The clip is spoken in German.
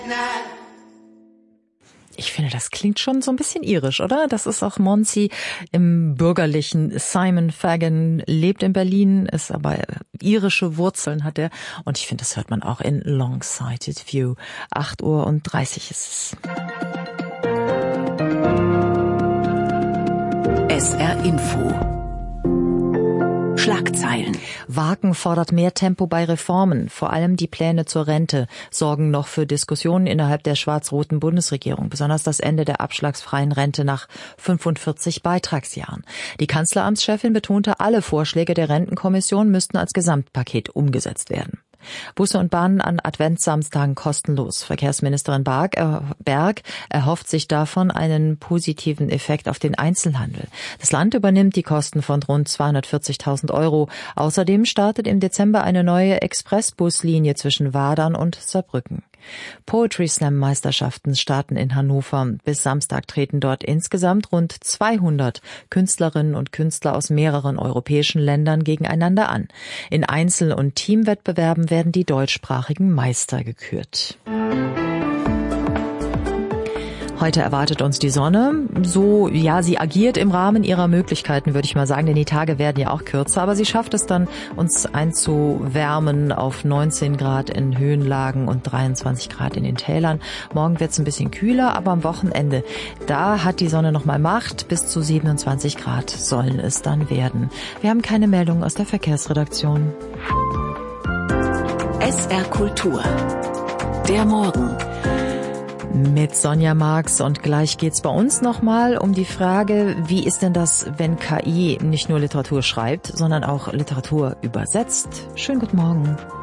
Ich finde, das klingt schon so ein bisschen irisch, oder? Das ist auch Monsi im Bürgerlichen. Simon Fagan lebt in Berlin, ist aber irische Wurzeln hat er. Und ich finde, das hört man auch in Long-Sighted View. 8:30 ist es. SR Info. Schlagzeilen. Wagen fordert mehr Tempo bei Reformen. Vor allem die Pläne zur Rente sorgen noch für Diskussionen innerhalb der schwarz-roten Bundesregierung. Besonders das Ende der abschlagsfreien Rente nach 45 Beitragsjahren. Die Kanzleramtschefin betonte, alle Vorschläge der Rentenkommission müssten als Gesamtpaket umgesetzt werden. Busse und Bahnen an Adventssamstagen kostenlos. Verkehrsministerin Berg erhofft sich davon einen positiven Effekt auf den Einzelhandel. Das Land übernimmt die Kosten von rund 240.000 €. Außerdem startet im Dezember eine neue Expressbuslinie zwischen Wadern und Saarbrücken. Poetry Slam Meisterschaften starten in Hannover. Bis Samstag treten dort insgesamt rund 200 Künstlerinnen und Künstler aus mehreren europäischen Ländern gegeneinander an. In Einzel- und Teamwettbewerben werden die deutschsprachigen Meister gekürt. Heute erwartet uns die Sonne. Sie agiert im Rahmen ihrer Möglichkeiten, würde ich mal sagen, denn die Tage werden ja auch kürzer. Aber sie schafft es dann, uns einzuwärmen auf 19 Grad in Höhenlagen und 23 Grad in den Tälern. Morgen wird es ein bisschen kühler, aber am Wochenende, da hat die Sonne nochmal Macht. Bis zu 27 Grad sollen es dann werden. Wir haben keine Meldungen aus der Verkehrsredaktion. SR Kultur. Der Morgen. Mit Sonja Marx und gleich geht's bei uns nochmal um die Frage, wie ist denn das, wenn KI nicht nur Literatur schreibt, sondern auch Literatur übersetzt? Schönen guten Morgen.